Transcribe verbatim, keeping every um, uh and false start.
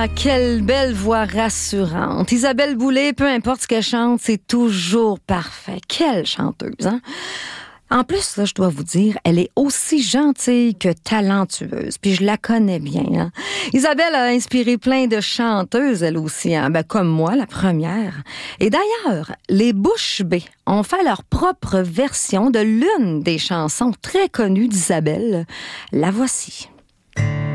Ah, quelle belle voix rassurante. Isabelle Boulay, peu importe ce qu'elle chante, c'est toujours parfait. Quelle chanteuse, hein? En plus, là, je dois vous dire, elle est aussi gentille que talentueuse. Puis je la connais bien. Hein? Isabelle a inspiré plein de chanteuses, elle aussi, hein? Ben, comme moi, la première. Et d'ailleurs, les Bouche Bée ont fait leur propre version de l'une des chansons très connues d'Isabelle. La voici.